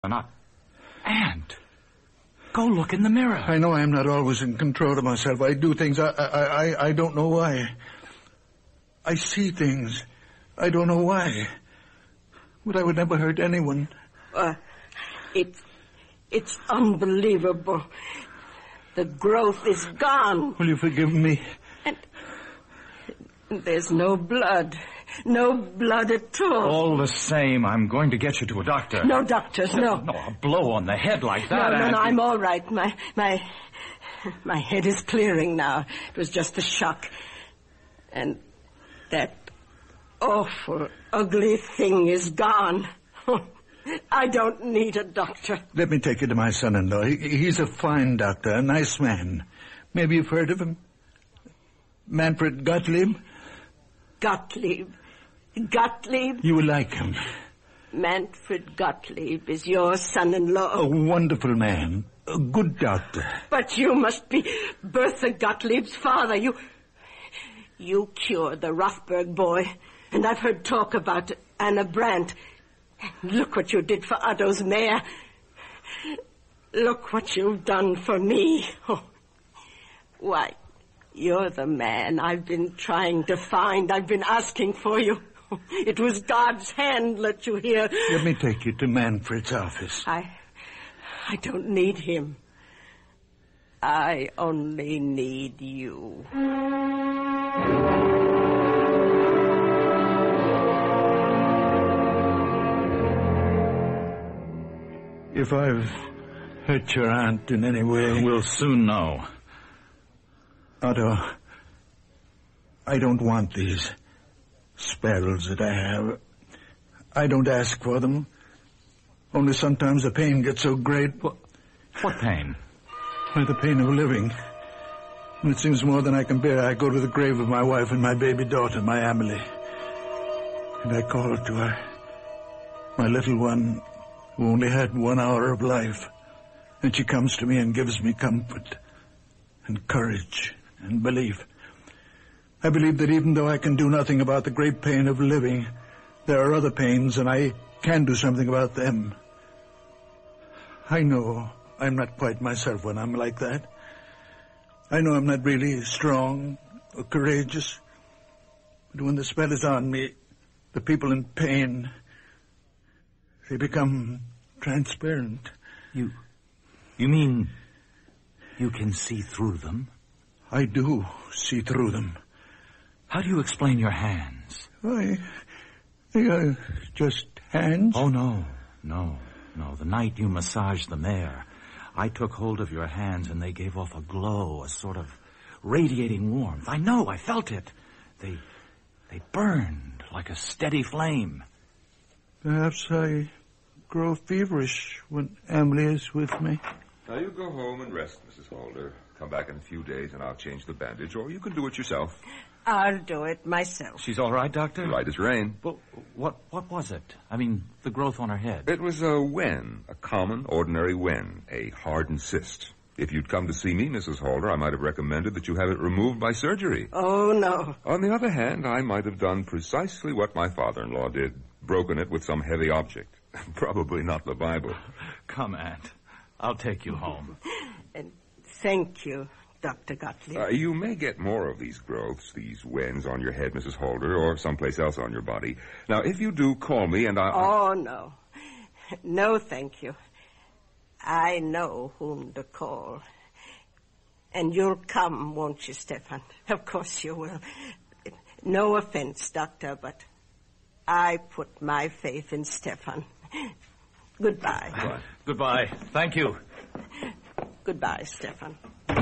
not. Aunt, go look in the mirror. I know I'm not always in control of myself. I do things. I don't know why. I see things. I don't know why. But I would never hurt anyone. It's unbelievable. The growth is gone. Will you forgive me? And there's no blood. No blood at all. All the same, I'm going to get you to a doctor. No doctors, no. No, a blow on the head like that. No, I'm all right. My head is clearing now. It was just a shock. And that awful, ugly thing is gone. I don't need a doctor. Let me take you to my son-in-law. He's a fine doctor, a nice man. Maybe you've heard of him? Manfred Gottlieb? Gottlieb? You will like him. Manfred Gottlieb is your son-in-law. A wonderful man. A good doctor. But you must be Bertha Gottlieb's father. You cured the Rothberg boy. And I've heard talk about Anna Brandt. Look what you did for Otto's mare. Look what you've done for me. Oh. Why, you're the man I've been trying to find. I've been asking for you. It was God's hand let you here. Let me take you to Manfred's office. I don't need him. I only need you. If I've hurt your aunt in any way... We'll soon know. Otto, I don't want these spells that I have. I don't ask for them. Only sometimes the pain gets so great. What pain? Why, the pain of living. When it seems more than I can bear, I go to the grave of my wife and my baby daughter, my Amelie. And I call to her, my little one, who only had 1 hour of life. And she comes to me and gives me comfort and courage and belief. I believe that even though I can do nothing about the great pain of living, there are other pains, and I can do something about them. I know I'm not quite myself when I'm like that. I know I'm not really strong or courageous. But when the spell is on me, the people in pain, they become transparent. You mean you can see through them? I do see through them. How do you explain your hands? They are just hands. Oh, no. The night you massaged the mare, I took hold of your hands and they gave off a glow, a sort of radiating warmth. I know, I felt it. They burned like a steady flame. Perhaps I grow feverish when Emily is with me. Now, you go home and rest, Mrs. Holder. Come back in a few days and I'll change the bandage, or you can do it yourself. I'll do it myself. She's all right, Doctor? Right as rain. Well, what was it? I mean, the growth on her head. It was a wen, a common, ordinary wen, a hardened cyst. If you'd come to see me, Mrs. Holder, I might have recommended that you have it removed by surgery. Oh, no. On the other hand, I might have done precisely what my father-in-law did, broken it with some heavy object. Probably not the Bible. Come, Aunt. I'll take you home. And thank you, Dr. Gottlieb. You may get more of these growths, these wens on your head, Mrs. Holder, or someplace else on your body. Now, if you do, call me and I'll... Oh, no. No, thank you. I know whom to call. And you'll come, won't you, Stefan? Of course you will. No offense, Doctor, but I put my faith in Stefan. Goodbye. Goodbye. Thank you. Goodbye, Stefan.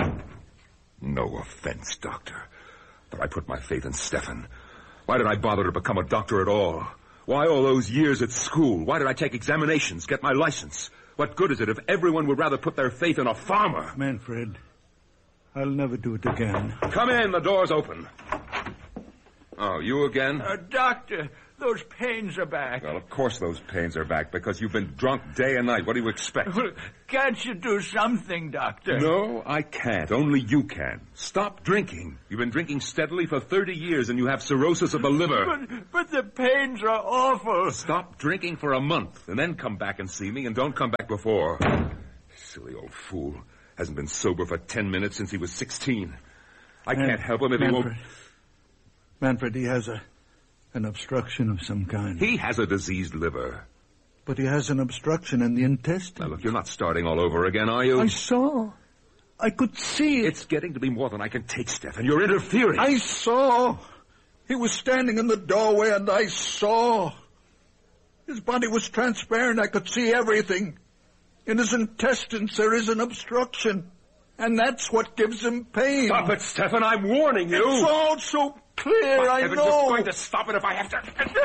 No offense, Doctor, but I put my faith in Stefan. Why did I bother to become a doctor at all? Why all those years at school? Why did I take examinations, get my license? What good is it if everyone would rather put their faith in a farmer? Manfred, I'll never do it again. Come in, the door's open. Oh, you again? Doctor, those pains are back. Well, of course those pains are back, because you've been drunk day and night. What do you expect? Can't you do something, Doctor? No, I can't. Only you can. Stop drinking. You've been drinking steadily for 30 years, and you have cirrhosis of the liver. But the pains are awful. Stop drinking for a month, and then come back and see me, and don't come back before. Silly old fool. Hasn't been sober for 10 minutes since he was 16. I can't help him if he won't... Manfred, he has an obstruction of some kind. He has a diseased liver. But he has an obstruction in the intestine. Now, look, you're not starting all over again, are you? I saw. I could see it. It's getting to be more than I can take, Stefan. You're interfering. I saw. He was standing in the doorway, and I saw. His body was transparent. I could see everything. In his intestines, there is an obstruction. And that's what gives him pain. Stop it, Stefan. I'm warning you. It's all so clear, I know. I'm just going to stop it if I have to.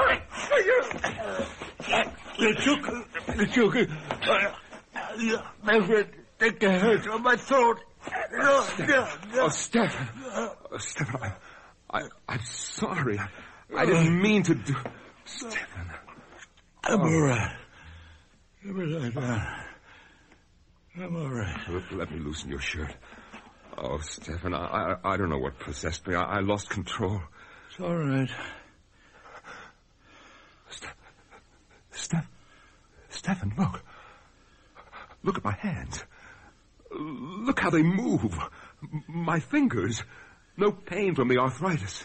Manfred, take the hurt on my throat. Oh, Stefan. Stefan, I'm sorry. I didn't mean to do... Stefan. I'm all right. I'm all right. Let me loosen your shirt. Oh, Stefan, I don't know what possessed me. I lost control. It's all right. Stefan, look. Look at my hands. Look how they move. My fingers. No pain from the arthritis.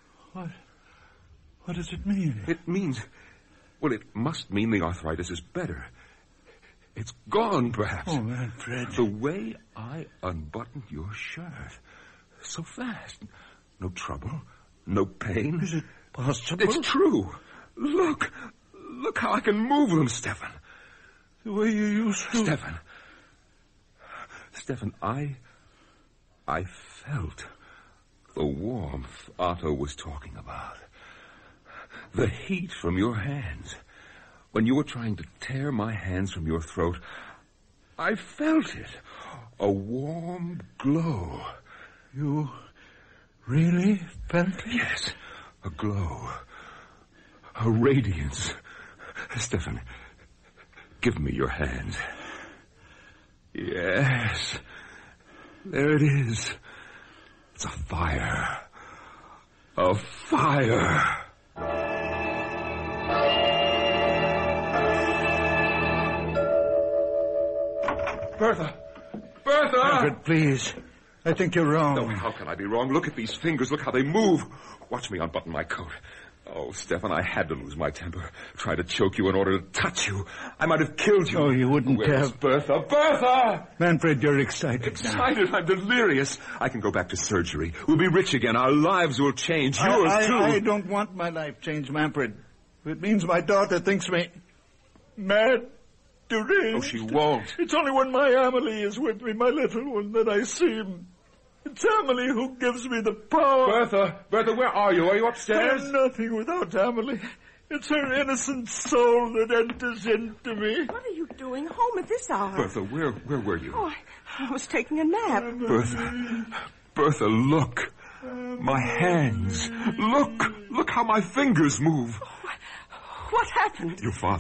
What does it mean? It means... Well, it must mean the arthritis is better. It's gone, perhaps. Oh, Manfred. The way I unbuttoned your shirt. So fast. No trouble. No pain. Is it possible? It's true. Look. Look how I can move them, Stefan. The way you used to. Stefan, I felt the warmth Otto was talking about. The heat from your hands. When you were trying to tear my hands from your throat, I felt it. A warm glow. You really felt it? Yes, a glow. A radiance. Stefan, give me your hand. Yes. There it is. It's a fire. A fire. Bertha! Manfred, please. I think you're wrong. No, how can I be wrong? Look at these fingers. Look how they move. Watch me unbutton my coat. Oh, Stefan, I had to lose my temper. Try to choke you in order to touch you. I might have killed you. Oh, you wouldn't Where's have. Bertha? Bertha! Manfred, you're excited. Excited? I'm delirious. I can go back to surgery. We'll be rich again. Our lives will change. Yours, too. I don't want my life changed, Manfred. It means my daughter thinks me mad. Deranged. Oh, she won't. It's only when my Amelie is with me, my little one, that I see him. It's Amelie who gives me the power. Bertha, where are you? Are you upstairs? I'm nothing without Amelie. It's her innocent soul that enters into me. What are you doing home at this hour? Bertha, where were you? Oh, I was taking a nap. Bertha, look. My hands. Look how my fingers move. What happened?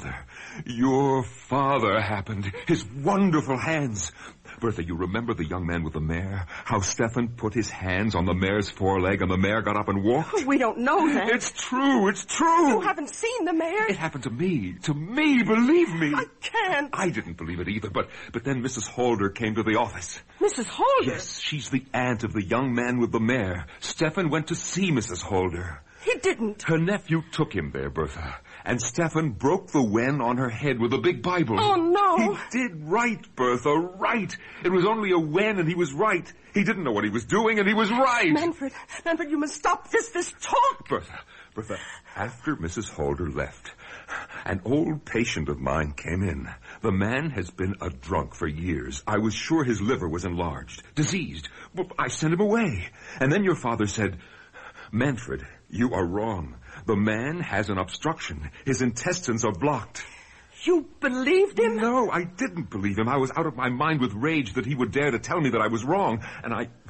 Your father happened. His wonderful hands. Bertha, you remember the young man with the mare? How Stefan put his hands on the mare's foreleg and the mare got up and walked? We don't know that. It's true. You haven't seen the mare? It happened to me, believe me. I can't. I didn't believe it either, but then Mrs. Holder came to the office. Mrs. Holder? Yes, she's the aunt of the young man with the mare. Stefan went to see Mrs. Holder. He didn't. Her nephew took him there, Bertha. And Stefan broke the wen on her head with a big Bible. Oh, no. He did right, Bertha, right. It was only a wen, and he was right. He didn't know what he was doing, and he was right. Manfred, you must stop this talk. Bertha, after Mrs. Holder left, an old patient of mine came in. The man has been a drunk for years. I was sure his liver was enlarged, diseased. Well, I sent him away. And then your father said, Manfred, you are wrong. The man has an obstruction. His intestines are blocked. You believed him? No, I didn't believe him. I was out of my mind with rage that he would dare to tell me that I was wrong. And I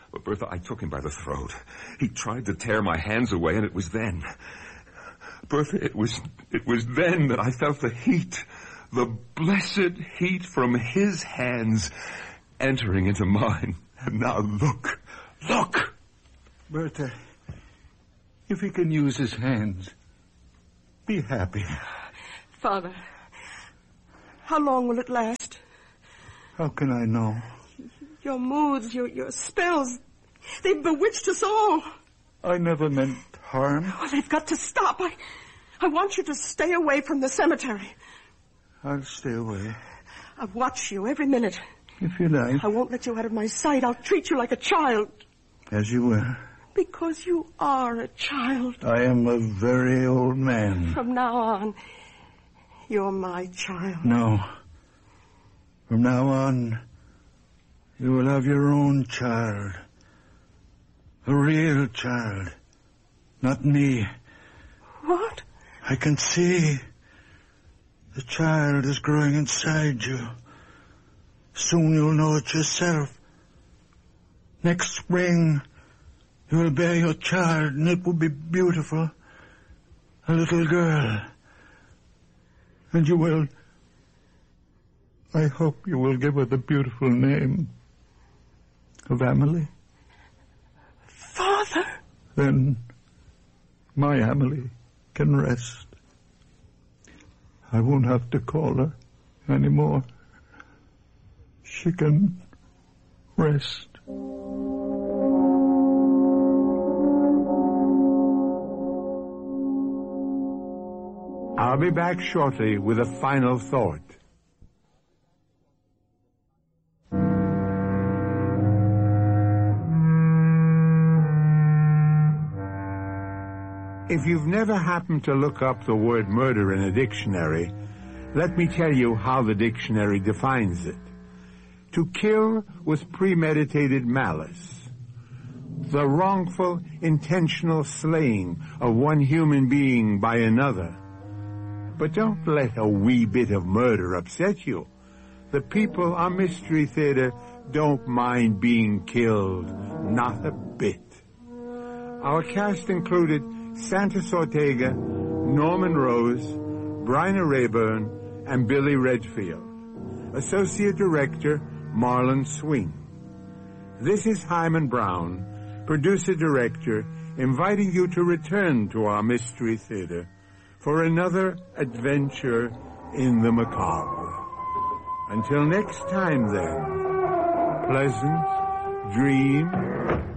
But, Bertha, I took him by the throat. He tried to tear my hands away, and it was then... Bertha, it was then that I felt the heat, the blessed heat from his hands entering into mine. And now look! Bertha, if he can use his hands, be happy. Father, how long will it last? How can I know? Your moods, your spells, they've bewitched us all. I never meant harm. Oh, they've got to stop. I want you to stay away from the cemetery. I'll stay away. I'll watch you every minute. If you like. I won't let you out of my sight. I'll treat you like a child. As you will. Because you are a child. I am a very old man. From now on, you're my child. No. From now on, you will have your own child. A real child. Not me. What? I can see. The child is growing inside you. Soon you'll know it yourself. Next spring, you will bear your child, and it will be beautiful. A little girl. And you will... I hope you will give her the beautiful name of Emily. Father! Then my Emily can rest. I won't have to call her anymore. She can rest. I'll be back shortly with a final thought. If you've never happened to look up the word murder in a dictionary, let me tell you how the dictionary defines it. To kill with premeditated malice. The wrongful, intentional slaying of one human being by another. But don't let a wee bit of murder upset you. The people on Mystery Theater don't mind being killed, not a bit. Our cast included Santos Ortega, Norman Rose, Bryna Rayburn, and Billy Redfield. Associate Director, Marlon Swing. This is Hyman Brown, Producer-Director, inviting you to return to our Mystery Theater for another adventure in the macabre. Until next time, then, pleasant dreams.